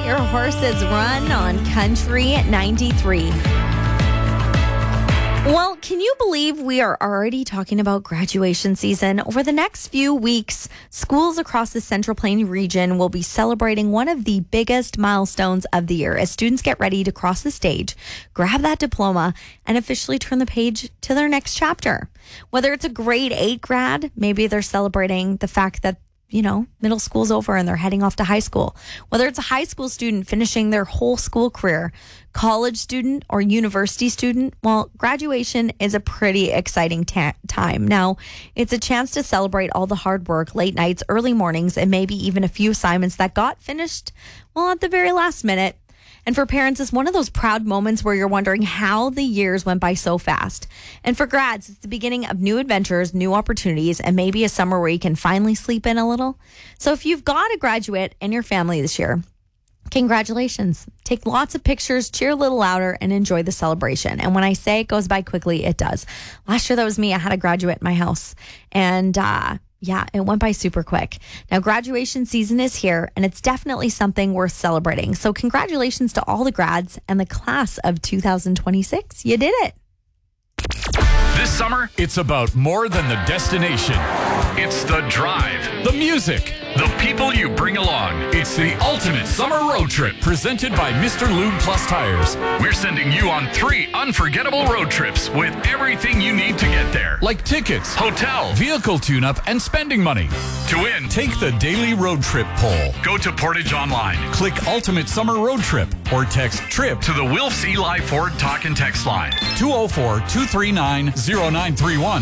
Let Your Horses Run on Country 93. Well, can you believe we are already talking about graduation season? Over the next few weeks, schools across the Central Plain region will be celebrating one of the biggest milestones of the year as students get ready to cross the stage, grab that diploma, and officially turn the page to their next chapter. Whether it's a grade 8 grad, maybe they're celebrating the fact that middle school's over and they're heading off to high school. Whether it's a high school student finishing their whole school career, college student or university student, well, graduation is a pretty exciting time. Now, it's a chance to celebrate all the hard work, late nights, early mornings, and maybe even a few assignments that got finished, well, at the very last minute. And for parents, it's one of those proud moments where you're wondering how the years went by so fast. And for grads, it's the beginning of new adventures, new opportunities, and maybe a summer where you can finally sleep in a little. So if you've got a graduate in your family this year, congratulations. Take lots of pictures, cheer a little louder, and enjoy the celebration. And when I say it goes by quickly, it does. Last year, that was me. I had a graduate in my house. And yeah, it went by super quick. Now, graduation season is here, and it's definitely something worth celebrating. So congratulations to all the grads and the class of 2026. You did it. This summer, it's about more than the destination. It's the drive, the music, the people you bring along. It's the ultimate summer road trip presented by Mr. Lube Plus Tires. We're sending you on 3 unforgettable road trips with everything you need to get there. Like tickets, hotel, vehicle tune-up, and spending money. To win, take the daily road trip poll. Go to Portage Online, click Ultimate Summer Road Trip, or text TRIP to the Wilfs Eli Ford Talk and Text line. 204-239-0931.